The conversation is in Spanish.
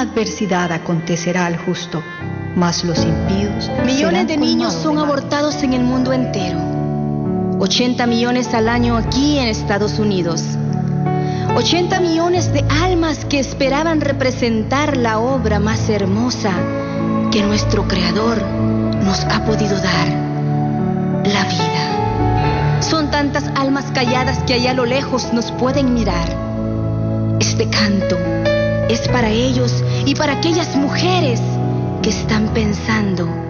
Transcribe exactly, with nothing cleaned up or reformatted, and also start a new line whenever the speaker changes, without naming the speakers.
adversidad acontecerá al justo, mas los impíos
Millones
serán
de niños
colmados
son
de
abortados en el mundo entero. ochenta millones al año aquí en Estados Unidos. ochenta millones de almas que esperaban representar la obra más hermosa que nuestro Creador nos ha podido dar, la vida. Son tantas almas calladas que allá a lo lejos nos pueden mirar. Este canto es para ellos y para aquellas mujeres que están pensando